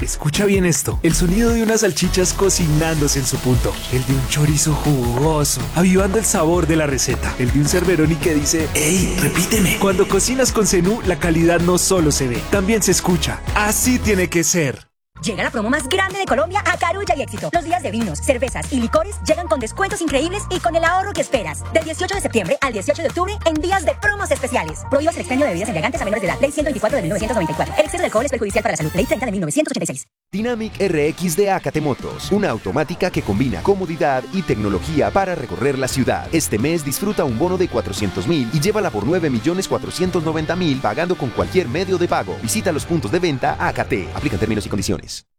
Escucha bien esto. El sonido de unas salchichas cocinándose en su punto. El de un chorizo jugoso, avivando el sabor de la receta. El de un Cerberoni que dice: ¡Ey, repíteme! Cuando cocinas con Zenú, la calidad no solo se ve, también se escucha. Así tiene que ser. Llega la promo más grande de Colombia a Carulla y Éxito. Los días de vinos, cervezas y licores llegan con descuentos increíbles y con el ahorro que esperas. Del 18 de septiembre al 18 de octubre en días de promos especiales. Prohíbas el expendio de bebidas embriagantes a menores de edad. Ley 124 de 1994. El exceso de alcohol es perjudicial para la salud. Ley 30 de 1986. Dynamic RX de Acate Motos, una automática que combina comodidad y tecnología para recorrer la ciudad. Este mes disfruta un bono de 400.000 y llévala por 9.490.000 pagando con cualquier medio de pago. Visita los puntos de venta AKT. Aplican términos y condiciones.